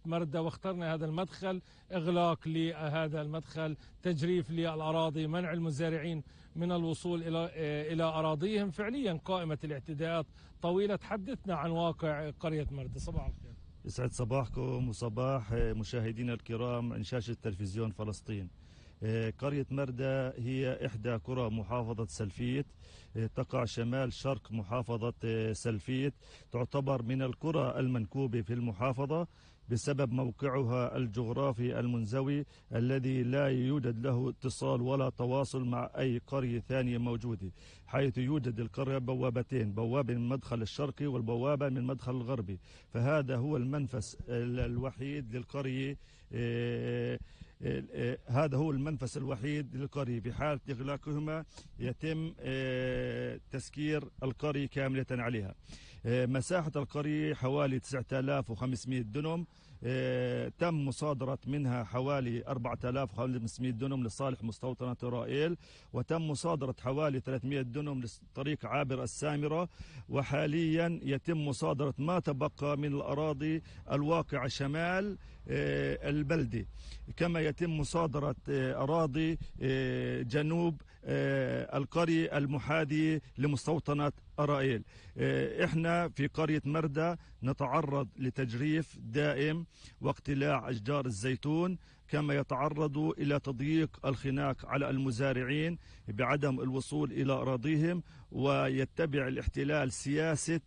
مردة، واخترنا هذا المدخل، إغلاق لهذا المدخل، تجريف للأراضي، منع المزارعين من الوصول إلى أراضيهم. فعليا قائمة الاعتداءات طويلة. تحدثنا عن واقع قرية مردة. صباح الخير. يسعد صباحكم وصباح مشاهدينا الكرام عن شاشة تلفزيون فلسطين. قرية مردة هي إحدى قرى محافظة سلفيت، تقع شمال شرق محافظة سلفيت، تعتبر من القرى المنكوبة في المحافظة بسبب موقعها الجغرافي المنزوي الذي لا يوجد له اتصال ولا تواصل مع أي قرية ثانية موجودة، حيث يوجد القرية بوابتين، بوابة من المدخل الشرقي والبوابة من المدخل الغربي، فهذا هو المنفس الوحيد للقرية. هذا هو المنفس الوحيد للقرية. في حالة إغلاقهما يتم تسكير القرية كاملة عليها. مساحة القرية حوالي 9500 دنم، تم مصادرة منها حوالي 4500 دنم لصالح مستوطنة رائيل، وتم مصادرة حوالي 300 دنم لطريق عابر السامرة، وحاليا يتم مصادرة ما تبقى من الأراضي الواقعة شمال البلدة، كما يتم مصادرة أراضي جنوب القرية المحاذية لمستوطنة رائيل. احنا في قرية مردة نتعرض لتجريف دائم واقتلاع أشجار الزيتون، كما يتعرض إلى تضييق الخناق على المزارعين بعدم الوصول إلى أراضيهم، ويتبع الاحتلال سياسة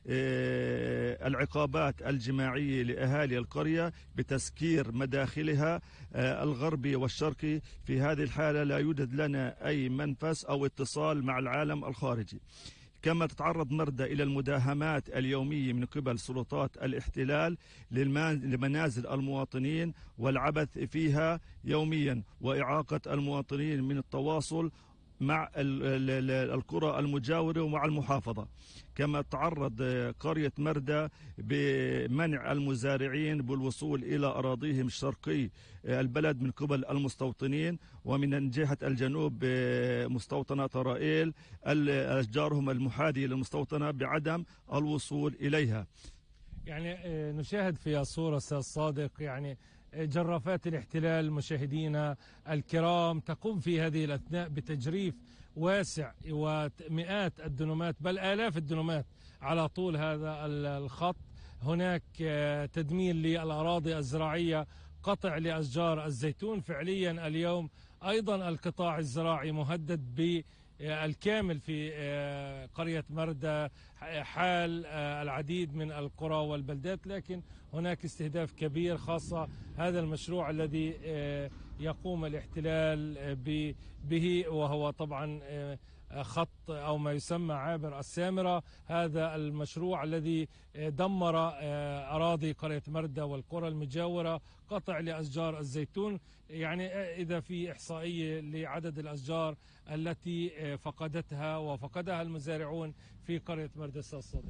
العقابات الجماعية لأهالي القرية بتسكير مداخلها الغربي والشرقي. في هذه الحالة لا يوجد لنا أي منفس أو اتصال مع العالم الخارجي. كما تتعرض مردة إلى المداهمات اليومية من قبل سلطات الاحتلال لمنازل المواطنين والعبث فيها يوميا، وإعاقة المواطنين من التواصل مع القرى المجاورة ومع المحافظة. كما تعرض قرية مردة بمنع المزارعين بالوصول إلى أراضيهم الشرقي البلد من قبل المستوطنين، ومن جهة الجنوب مستوطنة رائيل أشجارهم المحاذية للمستوطنة بعدم الوصول إليها. يعني نشاهد في الصورة أستاذ صادق يعني جرافات الاحتلال مشاهدينا الكرام تقوم في هذه الأثناء بتجريف واسع ومئات الدنومات بل آلاف الدنومات على طول هذا الخط. هناك تدمير للأراضي الزراعية، قطع لأشجار الزيتون. فعليا اليوم أيضا القطاع الزراعي مهدد بالكامل في قرية مردة، حال العديد من القرى والبلدات، لكن هناك استهداف كبير، خاصة هذا المشروع الذي يقوم الاحتلال به، وهو طبعا خط أو ما يسمى عابر السامرة. هذا المشروع الذي دمر أراضي قرية مردة والقرى المجاورة، قطع لأشجار الزيتون. يعني إذا في إحصائية لعدد الأشجار التي فقدتها وفقدها المزارعون في قرية مردة أستاذ صادق.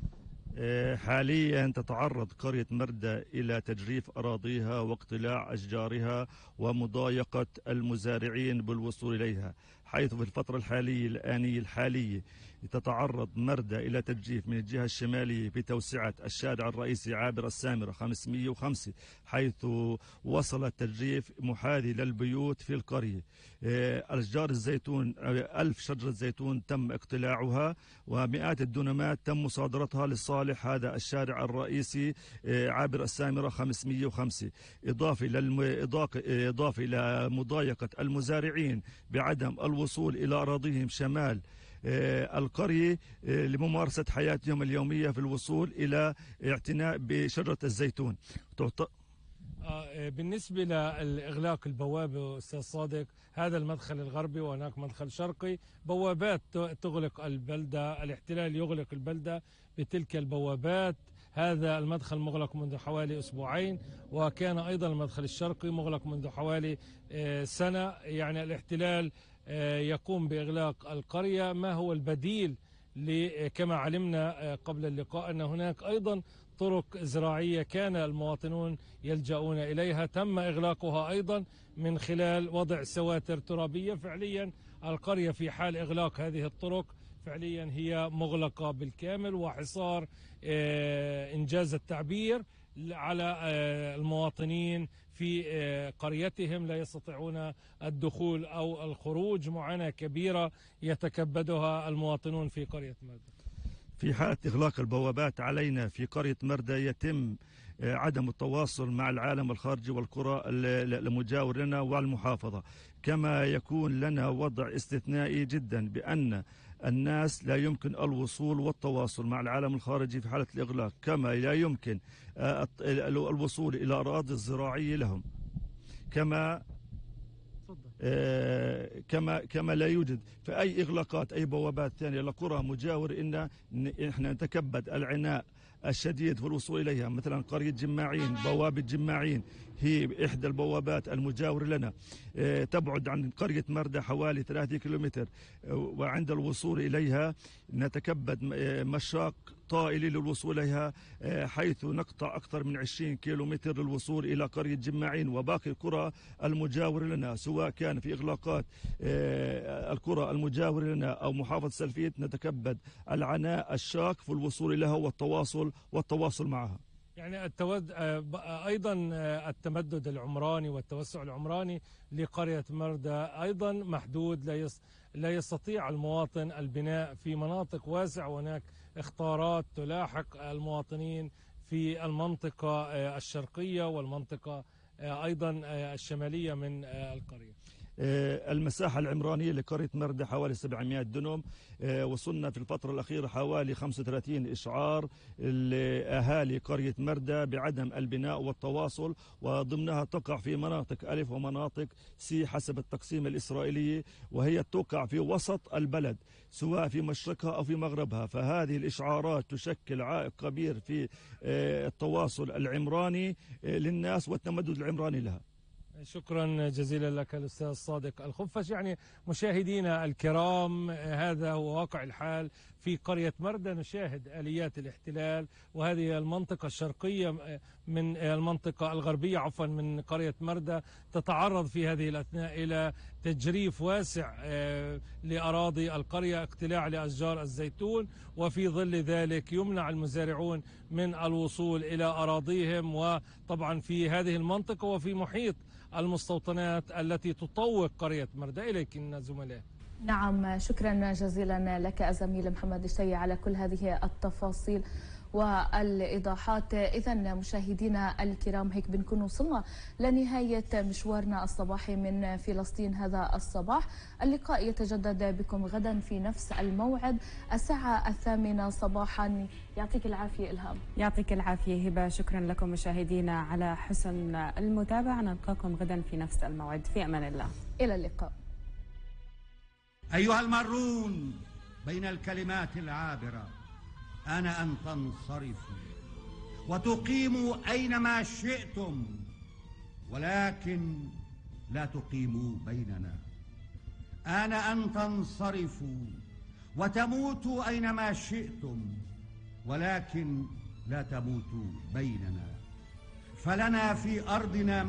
حاليا تتعرض قرية مردة إلى تجريف أراضيها واقتلاع أشجارها ومضايقة المزارعين بالوصول إليها، حيث في الفترة الحالية تتعرض مردة إلى تجريف من الجهة الشمالية بتوسعة الشارع الرئيسي عابر السامرة 505، حيث وصل التجريف محاذي للبيوت في القرية. أشجار الزيتون 1000 شجرة زيتون تم اقتلاعها، ومئات الدنمات تم مصادرتها لصالح هذا الشارع الرئيسي عابر السامرة 505، إضافة إلى مضايقة المزارعين بعدم الوصول إلى أراضيهم شمال القرية لممارسة حياتهم اليومية في الوصول إلى اعتناء بشجرة الزيتون. بالنسبة لإغلاق البوابة أستاذ صادق، هذا المدخل الغربي وهناك مدخل شرقي، بوابات تغلق البلدة، الاحتلال يغلق البلدة بتلك البوابات. هذا المدخل مغلق منذ حوالي أسبوعين، وكان أيضا المدخل الشرقي مغلق منذ حوالي سنة. يعني الاحتلال يقوم بإغلاق القرية. ما هو البديل؟ كما علمنا قبل اللقاء أن هناك أيضا طرق زراعية كان المواطنون يلجؤون إليها، تم إغلاقها أيضا من خلال وضع سواتر ترابية. فعليا القرية في حال إغلاق هذه الطرق فعليا هي مغلقة بالكامل، وحصار إنجاز التعبير على المواطنين في قريتهم، لا يستطيعون الدخول أو الخروج، معاناة كبيرة يتكبدها المواطنون في قرية مردة. في حالة إغلاق البوابات علينا في قرية مردة يتم عدم التواصل مع العالم الخارجي والقرى المجاور لنا والمحافظة، كما يكون لنا وضع استثنائي جدا بأن الناس لا يمكن الوصول والتواصل مع العالم الخارجي في حالة الإغلاق، كما لا يمكن الوصول إلى الأراضي الزراعية لهم، كما لا يوجد في أي إغلاقات أي بوابات ثانية لقرى مجاور إن إحنا نتكبد العناء الشديد في الوصول إليها. مثلا قرية جماعين، بوابة جماعين هي إحدى البوابات المجاورة لنا، تبعد عن قرية مردة حوالي 3 كيلومتر، وعند الوصول إليها نتكبد مشاق طائلي للوصول إليها، حيث نقطع أكثر من 20 كيلومتر للوصول إلى قرية جماعين وباقي القرى المجاورة لنا، سواء كان في إغلاقات القرى المجاورة لنا أو محافظة سلفيت. نتكبد العناء الشاق في الوصول إليها والتواصل معها. يعني أيضا التمدد العمراني والتوسع العمراني لقرية مردة أيضا محدود، لا يستطيع المواطن البناء في مناطق واسعة، هناك اختارات تلاحق المواطنين في المنطقة الشرقية والمنطقة أيضا الشمالية من القرية. المساحة العمرانية لقرية مردة حوالي 700 دنم. وصلنا في الفترة الأخيرة حوالي 35 إشعار لأهالي قرية مردة بعدم البناء والتواصل، وضمنها تقع في مناطق ألف ومناطق سي حسب التقسيم الإسرائيلي، وهي تقع في وسط البلد سواء في مشرقها أو في مغربها. فهذه الإشعارات تشكل عائق كبير في التواصل العمراني للناس والتمدد العمراني لها. شكرا جزيلا لك الأستاذ صادق الخفش. يعني مشاهدينا الكرام، هذا هو واقع الحال في قرية مردة. نشاهد آليات الاحتلال، وهذه المنطقة الشرقية من المنطقة الغربية من قرية مردة تتعرض في هذه الأثناء إلى تجريف واسع لأراضي القرية، اقتلاع لأشجار الزيتون، وفي ظل ذلك يمنع المزارعون من الوصول إلى أراضيهم، وطبعا في هذه المنطقة وفي محيط المستوطنات التي تطوق قرية مردة. إليكم زملاء. نعم، شكرا جزيلا لك الزميل محمد الشيء على كل هذه التفاصيل والإيضاحات. إذا مشاهدينا الكرام، هيك بنكون وصلنا لنهاية مشوارنا الصباحي من فلسطين هذا الصباح. اللقاء يتجدد بكم غدا في نفس الموعد الساعة 8 صباحا. يعطيك العافية إلهام. يعطيك العافية هبة. شكرا لكم مشاهدينا على حسن المتابعة. نلقاكم غدا في نفس الموعد، في أمان الله. إلى اللقاء. أيها المارون بين الكلمات العابرة، آن أن تنصرفوا وتقيموا أينما شئتم، ولكن لا تقيموا بيننا. آن أن تنصرفوا وتموتوا أينما شئتم، ولكن لا تموتوا بيننا. فلنا في أرضنا